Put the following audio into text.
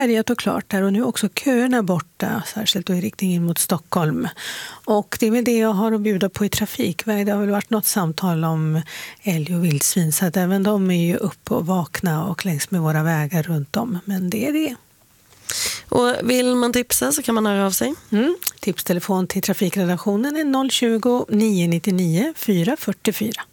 färgat och klart där och nu är också köerna borta, särskilt då i riktningen mot Stockholm. Och det är väl det jag har att bjuda på i trafikväg. Det har väl varit något samtal om älg och vildsvin så att även de är ju uppe och vakna och längs med våra vägar runt om. Men det är det. Och vill man tipsa så kan man höra av sig. Tipstelefon till trafikredaktionen är 020 999 444.